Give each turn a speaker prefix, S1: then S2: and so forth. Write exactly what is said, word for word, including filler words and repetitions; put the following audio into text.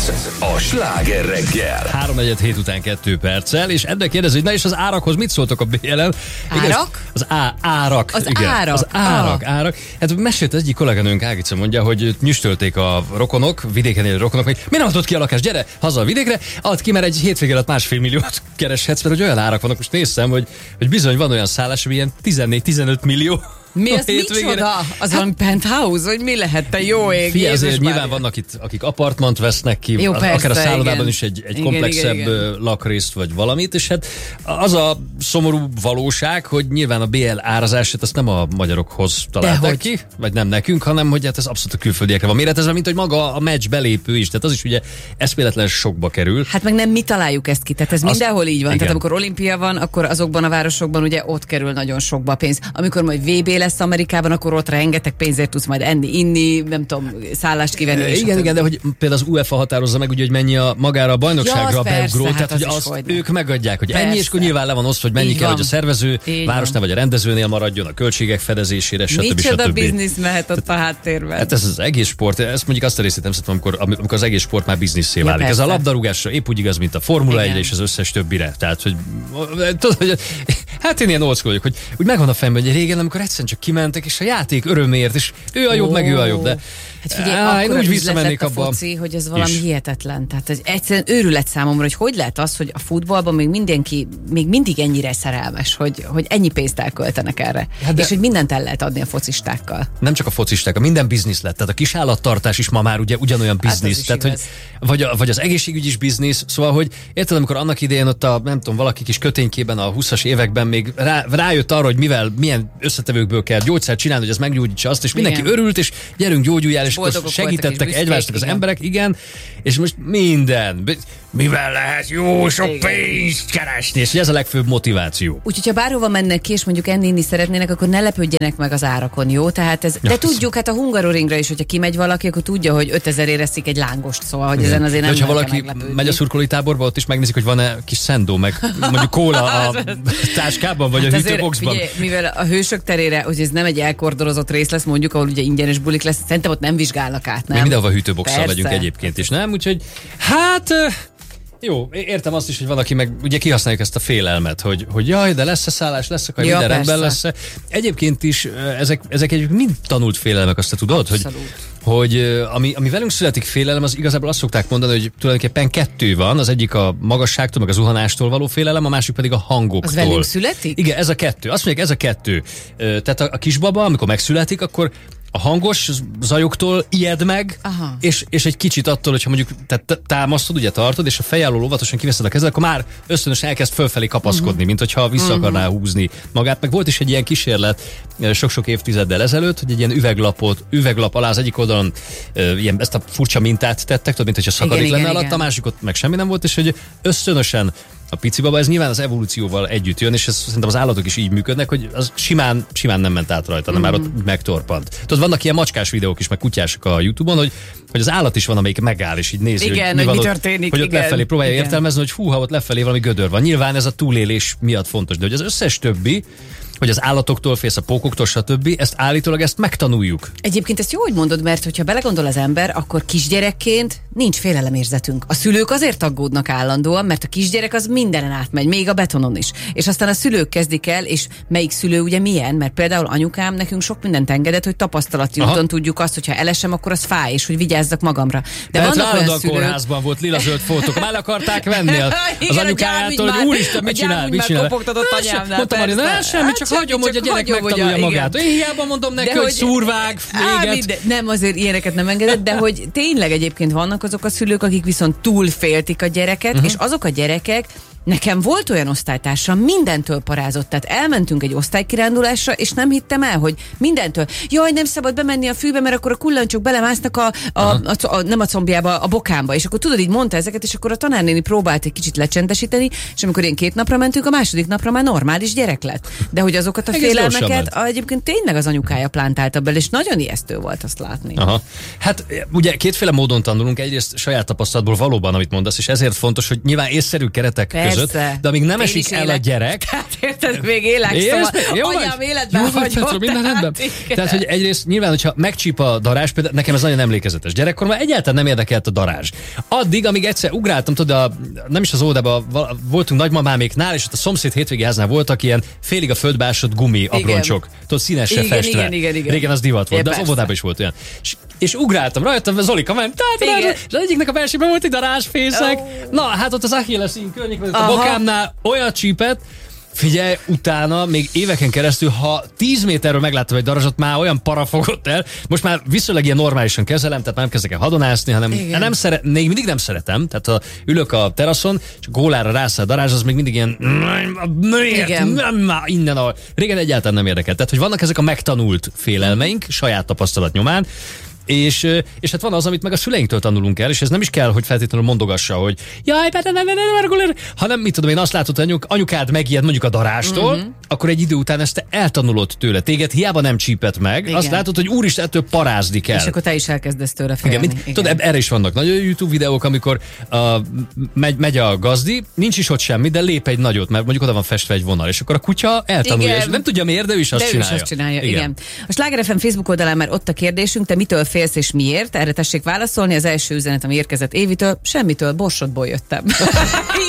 S1: Ez a Sláger reggel.
S2: három negyven hét után kettő perccel, és ennek kérdezi, hogy na és az árakhoz mit szóltok a bé el en?
S3: Árak?
S2: Az á, árak.
S3: Az
S2: igen.
S3: árak.
S2: Az árak,
S3: ah.
S2: árak. Hát mesélt az egyik kolléganőnk, Ágica mondja, hogy nyüstölték a rokonok, vidéken élő rokonok, hogy mi nem adott ki a lakást, gyere haza a vidékre, add ki, mert egy hétvégén alatt másfél milliót kereshetsz, mert hogy olyan árak vannak. Most néztem, hogy, hogy bizony van olyan szállás, hogy ilyen tizennégy-tizenöt millió.
S3: Mi az micsoda? Az valami penthouse? Hogy mi lehet, te jó ég?
S2: Figyelj, azért nyilván vannak itt, akik apartmant vesznek ki,
S3: jó,
S2: az,
S3: persze,
S2: akár a szállodában
S3: igen.
S2: is egy, egy
S3: Igen,
S2: komplexebb
S3: igen, igen.
S2: lakrészt vagy valamit, és hát az a szomorú valóság, hogy nyilván a bé el árazását azt nem a magyarokhoz találták
S3: Dehogy.
S2: ki, vagy nem nekünk, hanem hogy hát ez abszolút a külföldiekre van méretezve, mint hogy maga a meccs belépő is, tehát az is ugye eszméletlen sokba kerül.
S3: Hát meg nem mi találjuk ezt ki, tehát ez
S2: Azt-
S3: mindenhol így van.
S2: igen.
S3: Tehát amikor olimpia van, akkor azokban a városokban ugye ott kerül nagyon sokba a pénz. Amikor majd vé bé lesz Amerikában, akkor ott rengeteg pénzért tudsz majd enni, inni, nem tudom, szállást kivenni.
S2: E,
S3: és
S2: igen,
S3: a
S2: igen, de hogy például az UEFA határozza meg, ugye, hogy mennyi a magára a bajnokságra
S3: Ja,
S2: a
S3: az persze,
S2: beugró,
S3: hát
S2: tehát
S3: az
S2: hogy
S3: is
S2: azt
S3: hogyne.
S2: ők megadják, hogy ennyi,
S3: Persze.
S2: és akkor nyilván le van osztva, hogy mennyi
S3: Így
S2: kell,
S3: van.
S2: hogy a szervező
S3: Így
S2: városnál
S3: van.
S2: vagy a rendezőnél maradjon, a költségek fedezésére, stb.
S3: Micsoda
S2: stb.
S3: biznisz mehet ott a háttérben.
S2: Hát ez az egész sport, ezt mondjuk azt a részét nem szeretem, amikor, amikor az egész sport már bizniszé
S3: Ja,
S2: válik. Ez a
S3: persze.
S2: labdarúgásra épp úgy igaz, mint a Formula
S3: Igen.
S2: egyre és az összes többire. Tehát, hogy, tudod, hogy hát én ilyen old school vagyok, hogy úgy megvan a fejemben, hogy régen, amikor egyszerűen csak kimentek, és a játék örömért, és ő a jobb,
S3: Ó.
S2: meg ő a jobb, de
S3: Hát figyelj,
S2: á, én
S3: akkora
S2: úgy
S3: üzlet
S2: visszamennék
S3: lett a
S2: abba.
S3: foci, hogy ez valami
S2: is.
S3: hihetetlen. Tehát ez egyszerűen őrület számomra, hogy hogy lehet az, hogy a futballban még mindenki még mindig ennyire szerelmes, hogy, hogy ennyi pénzt elköltenek erre.
S2: Hát
S3: Hát
S2: de-
S3: és hogy mindent el lehet adni a focistákkal.
S2: Nem csak a focisták, a minden biznisz lett. Tehát a kis állattartás is ma már ugye ugyanolyan
S3: Hát az
S2: biznisz.
S3: is
S2: Tehát, hogy,
S3: igaz.
S2: vagy, a, vagy az egészségügy is biznisz. Szóval, hogy érted, amikor annak idején ott a, nem tudom, valaki kis köténykében a huszas években még rá, rájött arra, hogy mivel, milyen összetevőkből kell gyógyszert csinálni, hogy ez meggyógyítsa azt, és mindenki
S3: Igen.
S2: örült, és gyerünk, gyógyuljál, és akkor
S3: Boldogok voltak és
S2: segítettek
S3: büszkék,
S2: egymásnak az
S3: igen.
S2: emberek, igen, és most minden. Mivel lehet jó sok
S3: Igen.
S2: pénzt keresni, és ez a legfőbb motiváció.
S3: Úgyhogy ha bárhova mennek ki, és mondjuk enni-inni szeretnének, akkor ne lepődjenek meg az árakon, jó? Tehát ez, de
S2: Ja,
S3: tudjuk, hát a Hungaroringra is, hogyha kimegy valaki, akkor tudja, hogy ötezerért eszik egy lángost, szóval, hogy ezen azért
S2: De
S3: nem
S2: hogyha
S3: lehet
S2: valaki
S3: meglepődni.
S2: megy a szurkolói táborba, ott is megnézik, hogy van-e kis szendó, meg mondjuk kóla a táskában, vagy
S3: Hát
S2: a
S3: azért,
S2: hűtőboxban.
S3: figyelj, mivel a hősök terére, hogy ez nem egy elkordorozott rész lesz, mondjuk, ahol ugye ingyenes bulik lesz, szerintem ott nem vizsgálnak át, nem?
S2: Mi mindenhova hűtőboxsal
S3: Persze.
S2: megyünk egyébként is, nem? Úgyhogy, hát... ö, Jó, értem azt is, hogy van, aki meg ugye kihasználjuk ezt a félelmet, hogy, hogy jaj, de lesz-e szállás, lesz-e kaj,
S3: Ja,
S2: minden rendben
S3: persze.
S2: lesz-e. Egyébként is ö, ezek, ezek egy mind tanult félelmek, azt te tudod, hogy,
S3: Abszolút.
S2: hogy ö, ami, ami velünk születik félelem, az igazából azt szokták mondani, hogy tulajdonképpen kettő van, az egyik a magasságtól, meg a zuhanástól való félelem, a másik pedig a hangoktól.
S3: Az velünk születik?
S2: Igen, ez a kettő. Azt mondják, ez a kettő. Ö, Tehát a, a kisbaba, amikor megszületik, akkor a hangos zajoktól ijed meg,
S3: Aha.
S2: és, és egy kicsit attól, hogyha mondjuk tehát támasztod, ugye tartod, és a fej alól óvatosan kiveszed a kezed, akkor már ösztönösen elkezd fölfelé kapaszkodni, uh-huh. mint hogyha vissza akarná húzni magát. Meg volt is egy ilyen kísérlet eh, sok-sok évtizeddel ezelőtt, hogy egy ilyen üveglapot, üveglap alá az egyik oldalon eh, ilyen, ezt a furcsa mintát tettek, tudod, mint hogyha szakadék
S3: Igen,
S2: lenne
S3: igen,
S2: alatt,
S3: igen.
S2: a másikot meg semmi nem volt, és hogy ösztönösen a pici baba, ez nyilván az evolúcióval együtt jön, és ez, szerintem az állatok is így működnek, hogy az simán, simán nem ment át rajta, hanem mm-hmm. már ott megtorpant. Tudod, vannak ilyen macskás videók is, meg kutyások a YouTube-on, hogy, hogy az állat is van, amelyik megáll, és így nézi,
S3: Igen,
S2: hogy,
S3: hogy
S2: van
S3: mi
S2: ott,
S3: történik,
S2: hogy ott
S3: igen,
S2: lefelé próbálja
S3: igen.
S2: értelmezni, hogy hú, ha ott lefelé valami gödör van. Nyilván ez a túlélés miatt fontos, de hogy az összes többi, hogy az állatoktól félsz, a pókoktól, stb. Ezt állítólag ezt megtanuljuk.
S3: Egyébként ezt jó, hogy mondod, mert hogyha belegondol az ember, akkor kisgyerekként nincs félelemérzetünk. A szülők azért aggódnak állandóan, mert a kisgyerek az mindenen átmegy, még a betonon is. És aztán a szülők kezdik el, és melyik szülő ugye milyen, mert például anyukám nekünk sok mindent engedett, hogy tapasztalati
S2: Aha.
S3: úton tudjuk azt, hogyha elesem, akkor az fáj, és hogy vigyázzak magamra. De
S2: Tehát
S3: vannak olyan
S2: állandóan
S3: szülők,
S2: kórházban volt lila-zöld fotók, már le akarták venni az
S3: Igen, a
S2: anyukájától,
S3: gyárműgy
S2: hogy
S3: már-
S2: úristen, mit
S3: a
S2: csinál,
S3: gyárműgy
S2: mit
S3: már
S2: csinál.
S3: kopogtatott
S2: Hát sem-
S3: anyámnál,
S2: Mondtam, hogy
S3: persze.
S2: nem, semmi,
S3: Hát
S2: csak
S3: semmi,
S2: hagyom, hogy a
S3: csak
S2: gyerek
S3: hagyom, hogy a-
S2: megtanulja
S3: igen.
S2: magát. Én hiába mondom neki,
S3: De
S2: hogy szúrvág,
S3: Á,
S2: véget.
S3: minden- nem, azért ilyeneket nem engedett, de hogy tényleg egyébként vannak azok a szülők, akik viszont túlféltik a gyereket, uh-huh. és azok a gyerekek, nekem volt olyan osztálytársam, mindentől parázott, tehát elmentünk egy osztálykirándulásra, és nem hittem el, hogy mindentől, jaj, nem szabad bemenni a fűbe, mert akkor a kullancsok belemásznak a, a, a, a, a nem a combjába, a bokámba, és akkor tudod, így mondta ezeket, és akkor a tanárnéni próbált egy kicsit lecsendesíteni, és amikor én két napra mentünk, a második napra már normális gyerek lett. De hogy azokat a
S2: Egész gyorsan
S3: félelmeket
S2: ment.
S3: egyébként tényleg az anyukája plántálta bele, és nagyon ijesztő volt azt látni.
S2: Aha. Hát ugye kétféle módon tanulunk, egyrészt saját tapasztalatból valóban, amit mondasz, és ezért fontos, hogy nyilván észszerű keretek
S3: Persze,
S2: között. De amíg nem
S3: Én
S2: esik
S3: is
S2: el
S3: élek.
S2: a gyerek...
S3: Tehát érted, még élek,
S2: Érsz?
S3: szóval
S2: Jó vagy?
S3: anyám életben
S2: Jó vagy,
S3: hagyott.
S2: Petro, minden rendben.
S3: igen.
S2: Tehát, hogy egyrészt nyilván, hogyha megcsíp a darázs, például nekem ez nagyon emlékezetes. Gyerekkoromban egyáltalán nem érdekelt a darázs. Addig, amíg egyszer ugráltam, tudod, a, nem is az óvodában, voltunk nagymamáméknál, és ott a szomszéd hétvégiháznál voltak ilyen félig a földbe ásott gumi abroncsok. Tudod, színesre
S3: Igen,
S2: festve.
S3: igen, igen, igen.
S2: Régen az divat volt,
S3: Ja,
S2: de az
S3: persze.
S2: óvodában is volt olyan. És, és ugráltam rajta, Zolika ment,
S3: Igen.
S2: és az egyiknek a belsőben volt egy darázsfészek.
S3: Ó.
S2: Na, hát ott az Achilleszín környékben, a
S3: Aha.
S2: bokámnál olyan csípet. Figyelj, utána még éveken keresztül, ha tíz méterről megláttam egy darazsot, már olyan para fogott el, most már viszonylag ilyen normálisan kezelem, tehát már nem kezdek el hadonászni, hanem
S3: Igen.
S2: nem szeret, még mindig nem szeretem, tehát ha ülök a teraszon, és a gólára rászáll a darázs, az még mindig ilyen, miért?
S3: Igen.
S2: Nem, már innen a... Régen egyáltalán nem érdekel. Tehát, hogy vannak ezek a megtanult félelmeink, saját tapasztalat nyomán, És, és hát van az, amit meg a szüleinktől tanulunk el, és ez nem is kell, hogy feltétlenül mondogassa, hogy jaj, ne, ne, ne, ne, ne, hanem mit tudom én, azt látod, hogy anyuk, anyukád megijed mondjuk a darástól, uh-huh. akkor egy idő után ezt te eltanulod tőle. Téged hiába nem csípett meg, igen. azt látod, hogy úristen, ettől parázni kell.
S3: És akkor te is elkezdesz tőle félni.
S2: Igen, mint, tudod, erre is vannak nagyon YouTube videók, amikor uh, megy, megy a gazdi, nincs is ott semmi, de lép egy nagyot, mert mondjuk oda van festve egy vonal, és akkor a kutya eltanulja,
S3: Igen.
S2: és nem tudja miért, de ő is azt
S3: de
S2: csinálja.
S3: ő is azt csinálja, igen.
S2: igen.
S3: A Sláger ef em Facebook oldalán már ott a kérdésünk, te mitől félsz és miért? Erre tessék válaszolni. Az első üzenet, ami érkezett Évitől, semmitől, Borsodból jöttem.